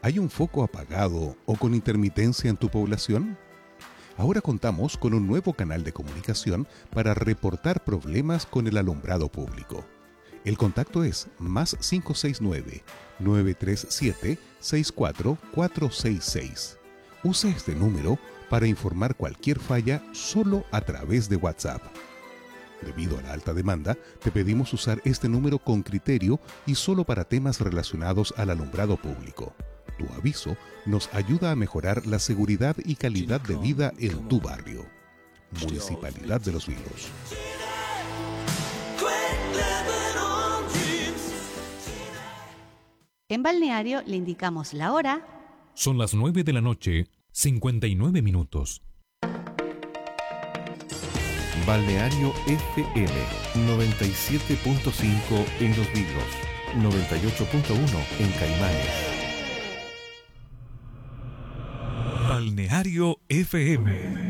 ¿Hay un foco apagado o con intermitencia en tu población? Ahora contamos con un nuevo canal de comunicación para reportar problemas con el alumbrado público. El contacto es más 569-937-64466. Usa este número para informar cualquier falla solo a través de WhatsApp. Debido a la alta demanda, te pedimos usar este número con criterio y solo para temas relacionados al alumbrado público. Tu aviso nos ayuda a mejorar la seguridad y calidad de vida en tu barrio. Municipalidad de Los Vilos. En Balneario le indicamos la hora. Son las 9 de la noche, 59 minutos. Balneario FM 97.5 en Los Vilos, 98.1 en Caimanes. Balneario FM.